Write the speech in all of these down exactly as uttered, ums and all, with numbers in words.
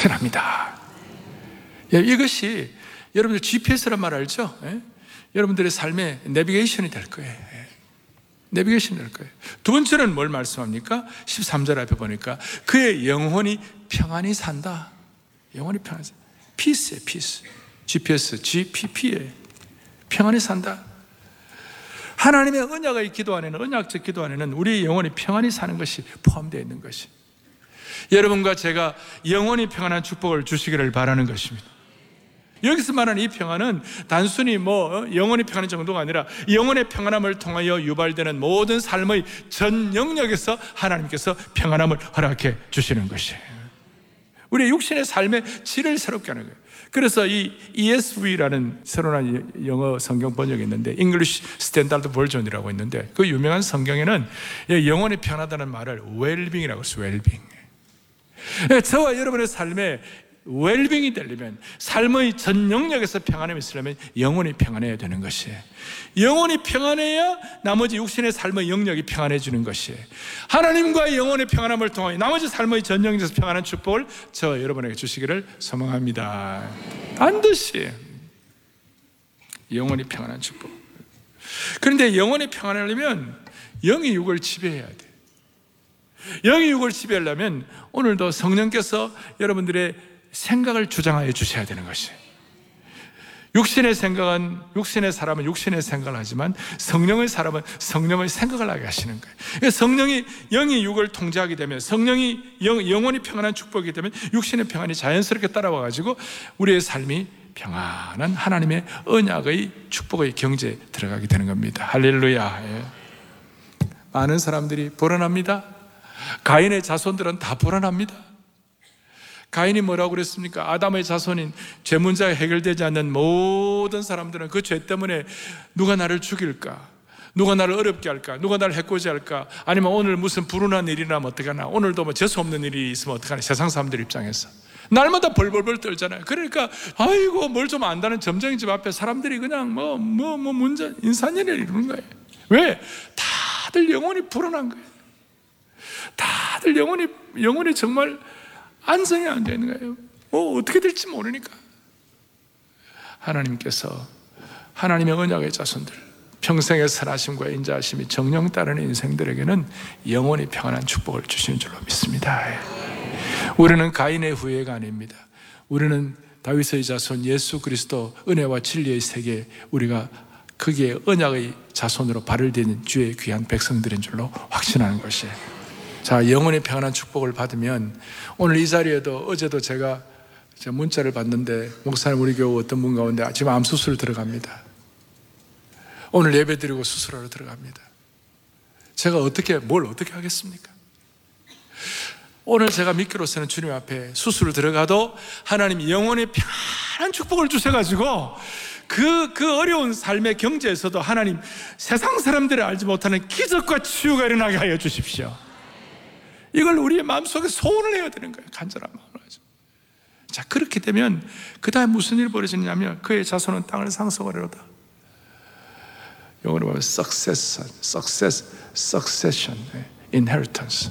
확신합니다. 예, 이것이 여러분들 지피에스란 말 알죠? 예? 여러분들의 삶의 내비게이션이 될 거예요. 예. 내비게이션이 될 거예요. 두 번째는 뭘 말씀합니까? 십삼 절 앞에 보니까 그의 영혼이 평안히 산다. 영혼이 평안히 산다. 피스예요, 피스. 지피에스, 지피피에 평안히 산다. 하나님의 언약의 기도 안에는, 언약적 기도 안에는 우리 영혼이 평안히 사는 것이 포함되어 있는 것이, 여러분과 제가 영원히 평안한 축복을 주시기를 바라는 것입니다. 여기서 말하는 이 평안은 단순히 뭐 영원히 평안한 정도가 아니라 영원의 평안함을 통하여 유발되는 모든 삶의 전 영역에서 하나님께서 평안함을 허락해 주시는 것이에요. 우리의 육신의 삶의 질을 새롭게 하는 거예요. 그래서 이 이에스브이라는 새로운 영어 성경 번역이 있는데, English Standard Version이라고 있는데, 그 유명한 성경에는 영원히 평안하다는 말을 웰빙이라고 했어요. 웰빙. 저와 여러분의 삶에 웰빙이 되려면, 삶의 전 영역에서 평안함이 있으려면 영혼이 평안해야 되는 것이에요. 영혼이 평안해야 나머지 육신의 삶의 영역이 평안해지는 것이에요. 하나님과의 영혼의 평안함을 통하여 나머지 삶의 전 영역에서 평안한 축복을 저 여러분에게 주시기를 소망합니다. 반드시 영혼이 평안한 축복. 그런데 영혼이 평안하려면 영이 육을 지배해야 돼요. 영이 육을 지배하려면 오늘도 성령께서 여러분들의 생각을 주장하여 주셔야 되는 것이에요. 육신의 생각은, 육신의 사람은 육신의 생각을 하지만 성령의 사람은 성령의 생각을 하게 하시는 거예요. 성령이, 영이 육을 통제하게 되면, 성령이 영, 영원히 평안한 축복이 되면 육신의 평안이 자연스럽게 따라와가지고 우리의 삶이 평안한 하나님의 언약의 축복의 경제에 들어가게 되는 겁니다. 할렐루야. 예. 많은 사람들이 불안합니다. 가인의 자손들은 다 불안합니다. 가인이 뭐라고 그랬습니까? 아담의 자손인 죄 문제가 해결되지 않는 모든 사람들은 그 죄 때문에 누가 나를 죽일까? 누가 나를 어렵게 할까? 누가 나를 해코지할까? 아니면 오늘 무슨 불운한 일이 나면 어떡하나? 오늘도 뭐 재수 없는 일이 있으면 어떡하나? 세상 사람들 입장에서 날마다 벌벌벌 떨잖아요. 그러니까 아이고 뭘 좀 안다는 점쟁이 집 앞에 사람들이 그냥 뭐 뭐 뭐 문제 인산연애를 이루는 거예요. 왜? 다들 영혼이 불안한 거예요. 다들 영혼이 영혼이 정말 안성에 앉아 있는 거예요. 뭐 어떻게 될지 모르니까. 하나님께서 하나님의 언약의 자손들, 평생의 선하심과 인자하심이 정령 따르는 인생들에게는 영원히 평안한 축복을 주시는 줄로 믿습니다. 우리는 가인의 후예가 아닙니다. 우리는 다윗의 자손 예수 그리스도 은혜와 진리의 세계에 우리가 거기에 언약의 자손으로 발을 디딘 주의 귀한 백성들인 줄로 확신하는 것이에요. 자, 영원히 평안한 축복을 받으면, 오늘 이 자리에도 어제도 제가 문자를 받는데, 목사님 우리 교회 어떤 분 가운데 지금 암 수술 들어갑니다. 오늘 예배 드리고 수술하러 들어갑니다. 제가 어떻게 뭘 어떻게 하겠습니까? 오늘 제가 믿기로서는 주님 앞에 수술을 들어가도 하나님 영원히 평안한 축복을 주셔가지고 그, 그 어려운 삶의 경제에서도 하나님 세상 사람들이 알지 못하는 기적과 치유가 일어나게 하여 주십시오. 이걸 우리의 마음속에 소원을 해야 되는 거예요. 간절한 마음으로 하죠. 자, 그렇게 되면 그 다음에 무슨 일이 벌어지냐면 그의 자손은 땅을 상속하리로다. 영어로 보면 succession, success, succession, inheritance,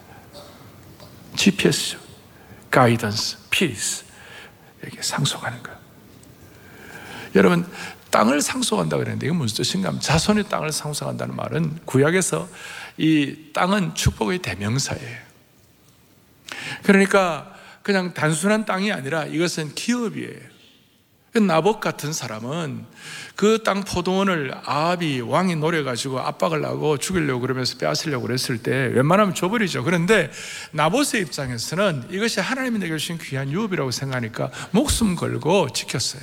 지피에스, guidance, peace, 이렇게 상속하는 거예요. 여러분, 땅을 상속한다고 그랬는데 이게 무슨 뜻인가 하면, 자손이 땅을 상속한다는 말은 구약에서 이 땅은 축복의 대명사예요. 그러니까 그냥 단순한 땅이 아니라 이것은 기업이에요. 나봇 같은 사람은 그 땅 포도원을 아합이 왕이 노려가지고 압박을 하고 죽이려고 그러면서 빼앗으려고 그랬을 때 웬만하면 줘버리죠. 그런데 나봇의 입장에서는 이것이 하나님이 내게 주신 귀한 유업이라고 생각하니까 목숨 걸고 지켰어요.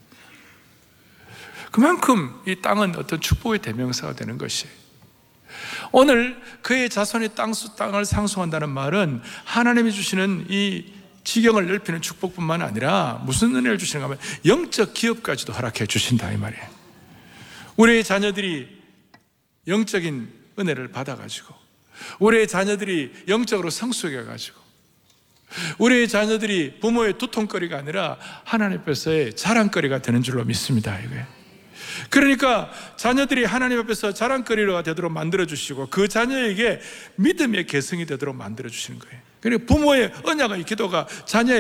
그만큼 이 땅은 어떤 축복의 대명사가 되는 것이에요. 오늘 그의 자손이 땅, 땅을 상속한다는 말은 하나님이 주시는 이 지경을 넓히는 축복뿐만 아니라 무슨 은혜를 주시는가 하면 영적 기업까지도 허락해 주신다 이 말이에요. 우리의 자녀들이 영적인 은혜를 받아가지고, 우리의 자녀들이 영적으로 성숙해가지고, 우리의 자녀들이 부모의 두통거리가 아니라 하나님 앞에서의 자랑거리가 되는 줄로 믿습니다. 이거예요. 그러니까 자녀들이 하나님 앞에서 자랑거리가 되도록 만들어주시고 그 자녀에게 믿음의 계승이 되도록 만들어주시는 거예요. 그리고 부모의 언약의 기도가 자녀의